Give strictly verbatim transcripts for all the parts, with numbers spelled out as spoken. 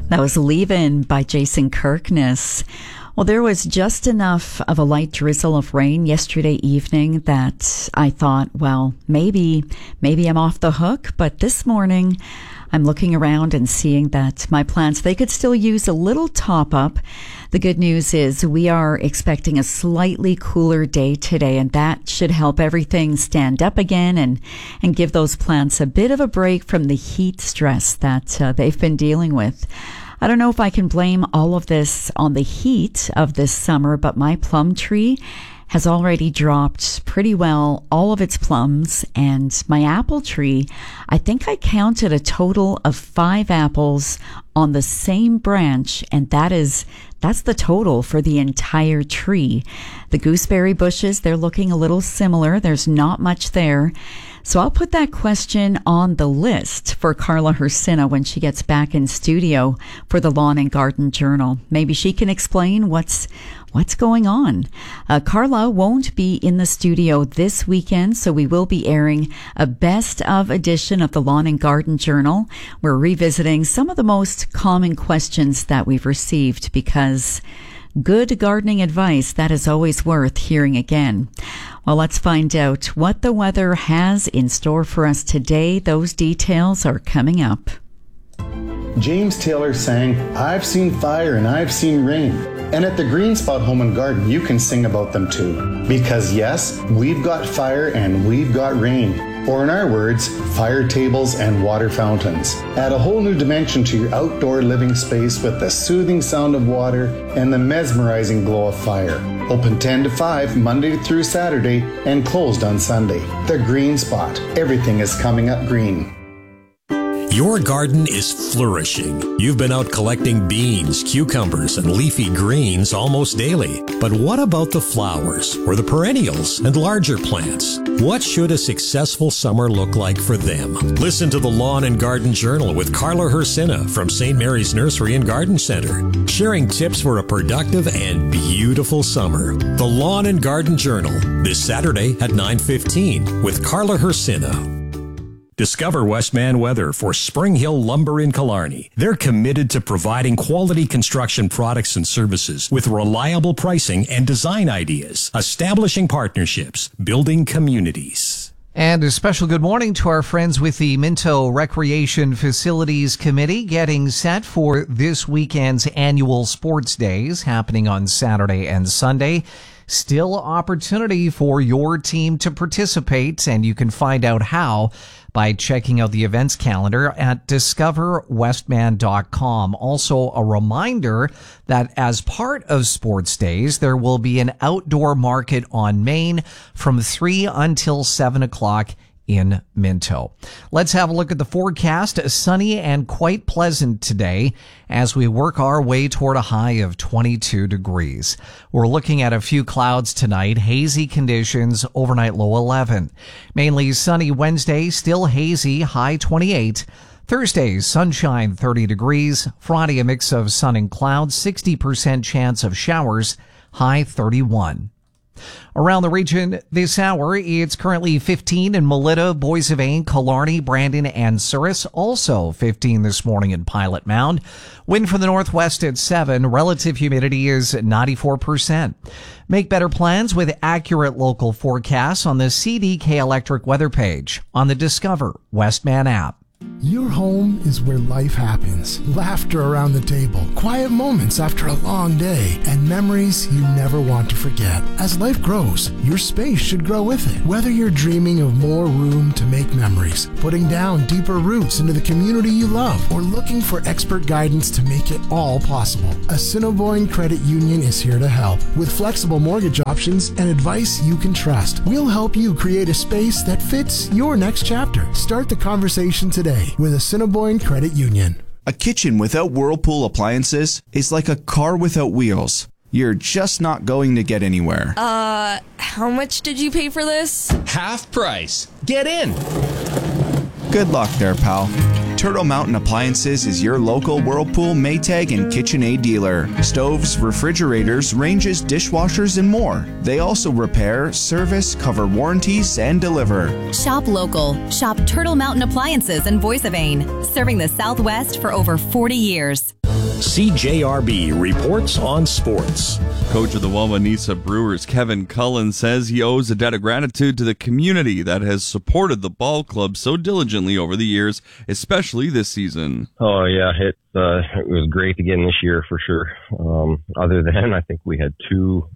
That was Leavin' by Jason Kirkness. Well, there was just enough of a light drizzle of rain yesterday evening that I thought, well, maybe, maybe I'm off the hook. But this morning, I'm looking around and seeing that my plants, they could still use a little top up. The good news is we are expecting a slightly cooler day today, and that should help everything stand up again and, and give those plants a bit of a break from the heat stress that uh, they've been dealing with. I don't know if I can blame all of this on the heat of this summer, but my plum tree has already dropped pretty well all of its plums, and my apple tree, I think I counted a total of five apples on the same branch, and that is that's the total for the entire tree. The gooseberry bushes, they're looking a little similar. There's not much there. So I'll put that question on the list for Carla Hersina when she gets back in studio for the Lawn and Garden Journal. Maybe she can explain what's what's going on. Uh, Carla won't be in the studio this weekend, so we will be airing a best of edition of the Lawn and Garden Journal. We're revisiting some of the most common questions that we've received because good gardening advice, that is always worth hearing again. Well, let's find out what the weather has in store for us today. Those details are coming up. James Taylor sang, "I've seen fire and I've seen rain." And at the Green Spot Home and Garden, you can sing about them too. Because yes, we've got fire and we've got rain. Or in our words, fire tables and water fountains. Add a whole new dimension to your outdoor living space with the soothing sound of water and the mesmerizing glow of fire. Open ten to five, Monday through Saturday, and closed on Sunday. The Green Spot. Everything is coming up green. Your garden is flourishing. You've been out collecting beans, cucumbers, and leafy greens almost daily. But what about the flowers, or the perennials, and larger plants? What should a successful summer look like for them? Listen to the Lawn and Garden Journal with Carla Hersina from Saint Mary's Nursery and Garden Center, sharing tips for a productive and beautiful summer. The Lawn and Garden Journal, this Saturday at nine fifteen with Carla Hersina. Discover Westman Weather for Spring Hill Lumber in Killarney. They're committed to providing quality construction products and services with reliable pricing and design ideas, establishing partnerships, building communities. And a special good morning to our friends with the Minto Recreation Facilities Committee, getting set for this weekend's annual sports days happening on Saturday and Sunday. Still opportunity for your team to participate, and you can find out how by checking out the events calendar at discover westman dot com. Also, a reminder that as part of Sports Days, there will be an outdoor market on Main from three until seven o'clock in Minto. Let's have a look at the forecast. Sunny and quite pleasant today as we work our way toward a high of twenty-two degrees. We're looking at a few clouds tonight, hazy conditions, overnight low eleven. Mainly sunny Wednesday, still hazy, high twenty-eight. Thursday, sunshine, thirty degrees. Friday, a mix of sun and clouds, sixty percent chance of showers, high thirty-one. Around the region this hour, it's currently fifteen in Melita, Boissevain, Killarney, Brandon, and Souris. Also fifteen this morning in Pilot Mound. Wind from the northwest at seven. Relative humidity is ninety-four percent. Make better plans with accurate local forecasts on the C D K Electric weather page on the Discover Westman app. Your home is where life happens. Laughter around the table, quiet moments after a long day, and memories you never want to forget. As life grows, your space should grow with it. Whether you're dreaming of more room to make memories, putting down deeper roots into the community you love, or looking for expert guidance to make it all possible, Assiniboine Credit Union is here to help. With flexible mortgage options and advice you can trust, we'll help you create a space that fits your next chapter. Start the conversation today with Assiniboine Credit Union. A kitchen without Whirlpool appliances is like a car without wheels. You're just not going to get anywhere. Uh, how much did you pay for this? Half price. Get in. Good luck there, pal. Turtle Mountain Appliances is your local Whirlpool, Maytag, and KitchenAid dealer. Stoves, refrigerators, ranges, dishwashers, and more. They also repair, service, cover warranties, and deliver. Shop local. Shop Turtle Mountain Appliances in Boissevain, serving the Southwest for over forty years. C J R B reports on sports. Coach of the Wawanesa Brewers, Kevin Cullen, says he owes a debt of gratitude to the community that has supported the ball club so diligently over the years, especially this season. Oh, yeah, it, uh, it was great again this year for sure. Um, other than, I think we had two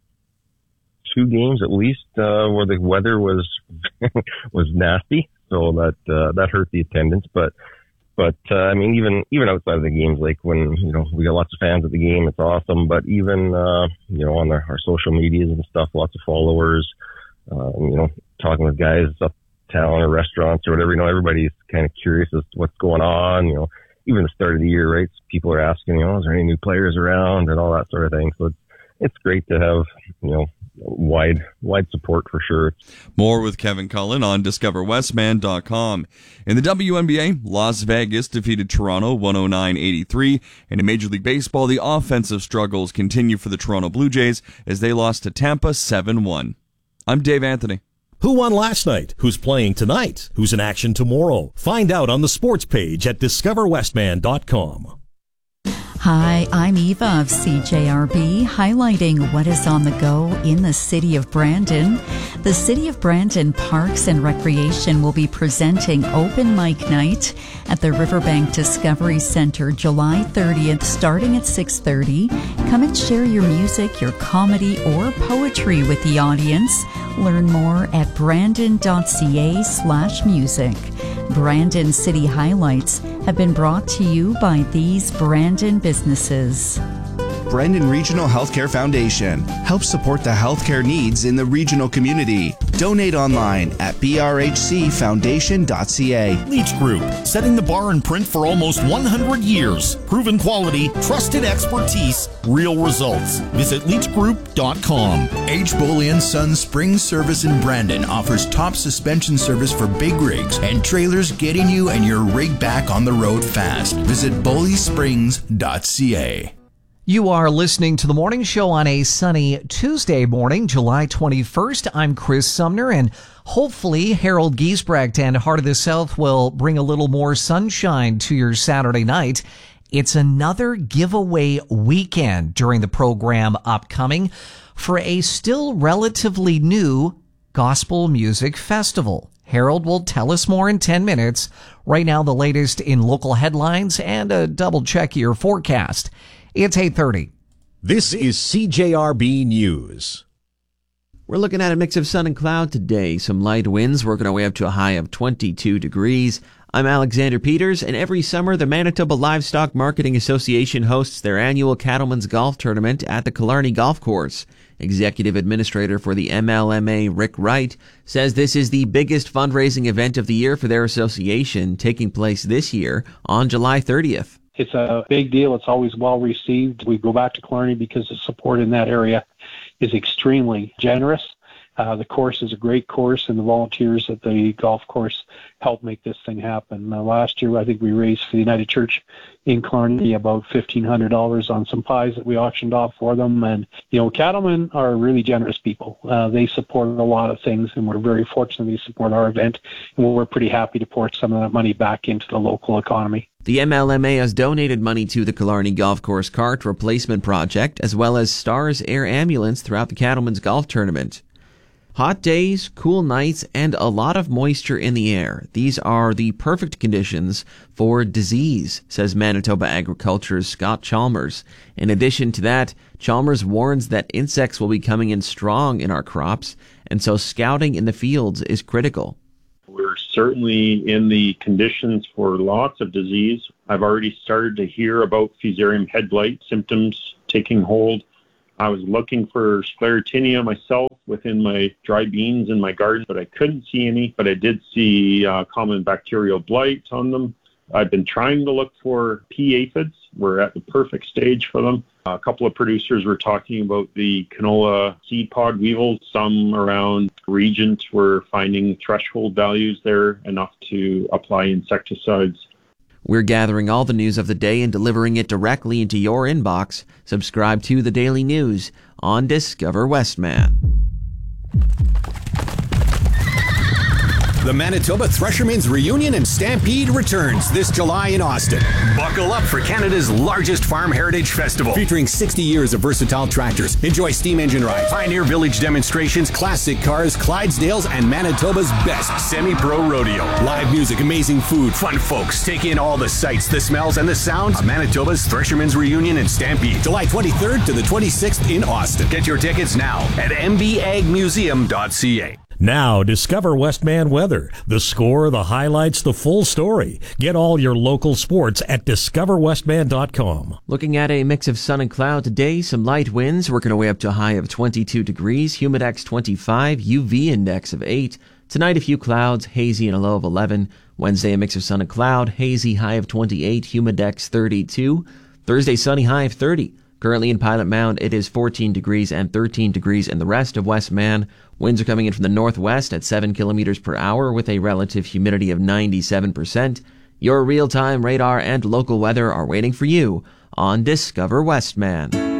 two games at least uh, where the weather was was nasty, so that uh, that hurt the attendance. But But, uh, I mean, even, even outside of the games, like when, you know, we got lots of fans at the game, it's awesome. But even, uh, you know, on our, our social medias and stuff, lots of followers, uh, you know, talking with guys uptown or restaurants or whatever, you know, everybody's kind of curious as to what's going on, you know, even the start of the year, right? People are asking, you know, is there any new players around and all that sort of thing. So it's, it's great to have, you know, wide wide support for sure. More with Kevin Cullen on discover westman dot com. In the W N B A, Las Vegas defeated Toronto one oh nine eighty-three. And in Major League Baseball, the offensive struggles continue for the Toronto Blue Jays as they lost to Tampa seven one. I'm Dave Anthony. Who won last night? Who's playing tonight? Who's in action tomorrow? Find out on the sports page at discover westman dot com. Hi, I'm Eva of C J R B, highlighting what is on the go in the city of Brandon. The City of Brandon Parks and Recreation will be presenting Open Mic Night at the Riverbank Discovery Center July thirtieth, starting at six thirty. Come and share your music, your comedy, or poetry with the audience. Learn more at brandon.ca slash music. Brandon City Highlights have been brought to you by these Brandon businesses. Brandon Regional Healthcare Foundation helps support the healthcare needs in the regional community. Donate online at b r h c foundation dot c a. Leach Group, setting the bar in print for almost one hundred years. Proven quality, trusted expertise, real results. Visit leach group dot com. H. Boley and Sons Spring Service in Brandon offers top suspension service for big rigs and trailers, getting you and your rig back on the road fast. Visit boley springs dot c a. You are listening to The Morning Show on a sunny Tuesday morning, July twenty-first. I'm Chris Sumner, and hopefully Harold Giesbrecht and Heart of the South will bring a little more sunshine to your Saturday night. It's another giveaway weekend during the program upcoming for a still relatively new gospel music festival. Harold will tell us more in ten minutes. Right now, the latest in local headlines and a double check your forecast. It's eight thirty. This is C J R B News. We're looking at a mix of sun and cloud today. Some light winds working our way up to a high of twenty-two degrees. I'm Alexander Peters, and every summer the Manitoba Livestock Marketing Association hosts their annual Cattlemen's Golf Tournament at the Killarney Golf Course. Executive Administrator for the M L M A, Rick Wright, says this is the biggest fundraising event of the year for their association, taking place this year on July thirtieth. It's a big deal. It's always well received. We go back to Killarney because the support in that area is extremely generous. Uh, the course is a great course, and the volunteers at the golf course help make this thing happen. Uh, last year, I think we raised for the United Church in Killarney about fifteen hundred dollars on some pies that we auctioned off for them. And, you know, cattlemen are really generous people. Uh, they support a lot of things, and we're very fortunate they support our event. And we're pretty happy to pour some of that money back into the local economy. The M L M A has donated money to the Killarney Golf Course Cart Replacement Project, as well as Stars Air Ambulance throughout the Cattlemen's Golf Tournament. Hot days, cool nights, and a lot of moisture in the air. These are the perfect conditions for disease, says Manitoba Agriculture's Scott Chalmers. In addition to that, Chalmers warns that insects will be coming in strong in our crops, and so scouting in the fields is critical. We're certainly in the conditions for lots of disease. I've already started to hear about Fusarium head blight symptoms taking hold. I was looking for Sclerotinia myself within my dry beans in my garden, but I couldn't see any. But I did see uh, common bacterial blight on them. I've been trying to look for pea aphids. We're at the perfect stage for them. A couple of producers were talking about the canola seed pod weevil. Some around Regent were finding threshold values there enough to apply insecticides. We're gathering all the news of the day and delivering it directly into your inbox. Subscribe to the Daily News on Discover Westman. The Manitoba Threshermen's Reunion and Stampede returns this July in Austin. Buckle up for Canada's largest farm heritage festival, featuring sixty years of versatile tractors. Enjoy steam engine rides, Pioneer Village demonstrations, classic cars, Clydesdales, and Manitoba's best semi-pro rodeo. Live music, amazing food, fun folks. Take in all the sights, the smells, and the sounds of Manitoba's Threshermen's Reunion and Stampede, July twenty-third to the twenty-sixth in Austin. Get your tickets now at m b ag museum dot c a. Now, discover Westman Weather. The score, the highlights, the full story. Get all your local sports at discover westman dot com. Looking at a mix of sun and cloud today, some light winds, working our way up to a high of twenty-two degrees, humidex twenty-five, U V index of eight. Tonight, a few clouds, hazy and a low of eleven. Wednesday, a mix of sun and cloud, hazy, high of twenty-eight, humidex thirty-two. Thursday, sunny, high of thirty. Currently in Pilot Mound, it is fourteen degrees and thirteen degrees in the rest of Westman. Winds are coming in from the northwest at seven kilometers per hour with a relative humidity of ninety-seven percent. Your real-time radar and local weather are waiting for you on Discover Westman.